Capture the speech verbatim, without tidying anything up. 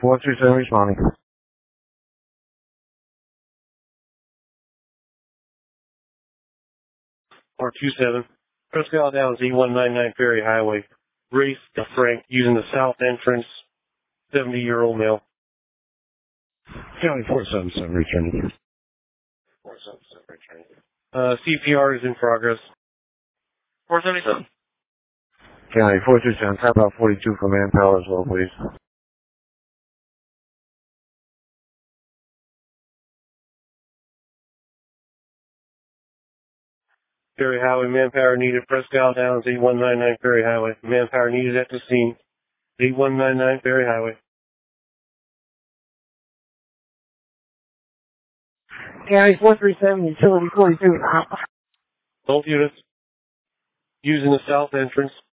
four two seven responding. four two seven. Presque Isle Downs, E one ninety-nine Ferry Highway. Race Frank using the south entrance. seventy-year-old male. County four seven seven returning. four seven seven returning. Uh, C P R is in progress. four seventy-seven. County four two seven, tap out forty-two for manpower as well, please. Ferry Highway, manpower needed. Presque Isle Downs, E one ninety-nine Ferry Highway. Manpower needed at the scene. E one ninety-nine Ferry Highway. County four three seven, utility forty-two. Both units using the south entrance.